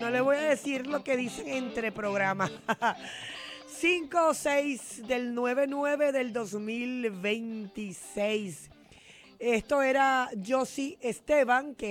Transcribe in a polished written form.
No le voy a decir lo que dicen entre programas. 5/6/99 del 2026. Esto era Josie Esteban, que